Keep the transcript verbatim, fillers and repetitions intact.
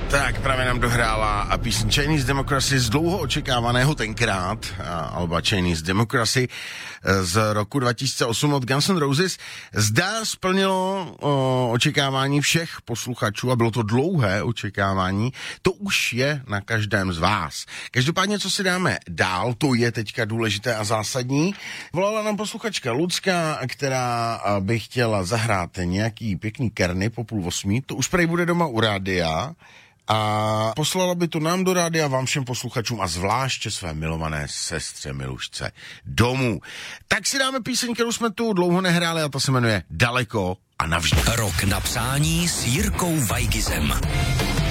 Tak právě nám dohrála píseň Chinese Democracy z dlouho očekávaného tenkrát, alba Chinese Democracy z roku dva tisíce osm od Guns N' Roses. Zdá splnilo o, očekávání všech posluchačů a bylo to dlouhé očekávání. To už je na každém z vás. Každopádně, co si dáme dál, to je teďka důležité a zásadní. Volala nám posluchačka Lucka, která by chtěla zahrát nějaký pěkný kerny po půl osmí. To už prej bude doma u rádia. A poslala by to nám do rádia, vám všem posluchačům a zvláště své milované sestře Milušce domů. Tak si dáme píseň, kterou jsme tu dlouho nehráli a ta se jmenuje Daleko a navždy. Rok na přání s Jirkou Weigizem.